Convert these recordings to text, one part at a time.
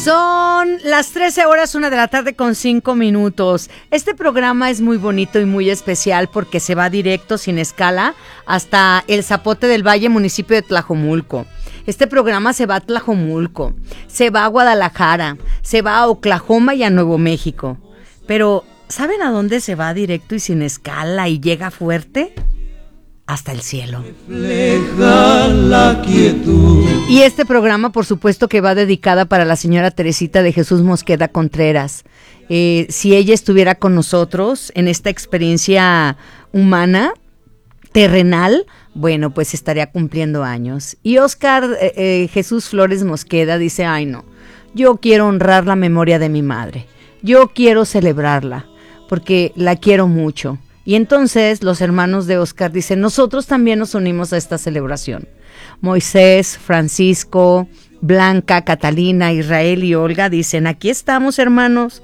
Son las 13:01 p.m. Este programa es muy bonito y muy especial porque se va directo, sin escala, hasta el Zapote del Valle, municipio de Tlajomulco. Este programa se va a Tlajomulco, se va a Guadalajara, se va a Oklahoma y a Nuevo México. Pero, ¿saben a dónde se va directo y sin escala y llega fuerte? Hasta el cielo. La quietud. Y este programa, por supuesto, que va dedicada para la señora Teresita de Jesús Mosqueda Contreras. Si ella estuviera con nosotros en esta experiencia humana, terrenal, bueno, pues estaría cumpliendo años. Y Oscar Jesús Flores Mosqueda dice, ay no, yo quiero honrar la memoria de mi madre. Yo quiero celebrarla, porque la quiero mucho. Y entonces los hermanos de Oscar dicen, nosotros también nos unimos a esta celebración. Moisés, Francisco, Blanca, Catalina, Israel y Olga dicen, aquí estamos, hermanos,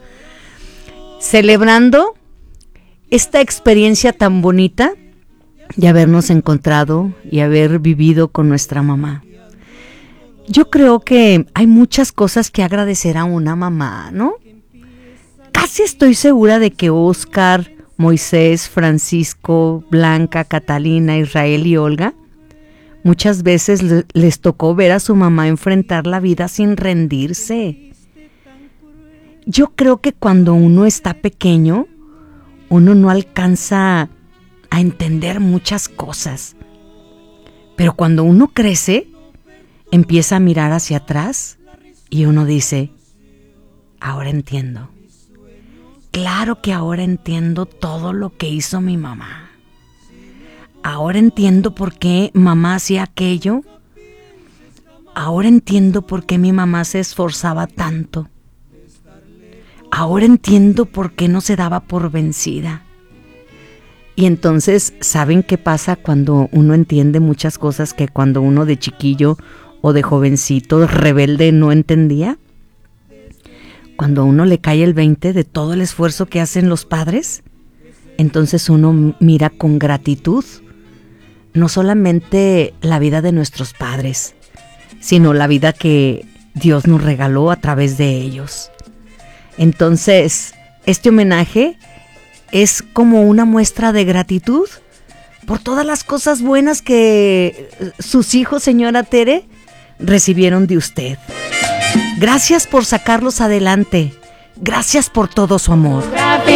celebrando esta experiencia tan bonita de habernos encontrado y haber vivido con nuestra mamá. Yo creo que hay muchas cosas que agradecer a una mamá, ¿no? Casi estoy segura de que Oscar, Moisés, Francisco, Blanca, Catalina, Israel y Olga, muchas veces les tocó ver a su mamá enfrentar la vida sin rendirse. Yo creo que cuando uno está pequeño, uno no alcanza a entender muchas cosas. Pero cuando uno crece, empieza a mirar hacia atrás y uno dice, ahora entiendo. Claro que ahora entiendo todo lo que hizo mi mamá. Ahora entiendo por qué mamá hacía aquello. Ahora entiendo por qué mi mamá se esforzaba tanto. Ahora entiendo por qué no se daba por vencida. Y entonces, ¿saben qué pasa cuando uno entiende muchas cosas que cuando uno de chiquillo o de jovencito rebelde no entendía? Cuando a uno le cae el 20 de todo el esfuerzo que hacen los padres, entonces uno mira con gratitud no solamente la vida de nuestros padres, sino la vida que Dios nos regaló a través de ellos. Entonces, este homenaje es como una muestra de gratitud por todas las cosas buenas que sus hijos, señora Tere, recibieron de usted. Gracias por sacarlos adelante. Gracias por todo su amor.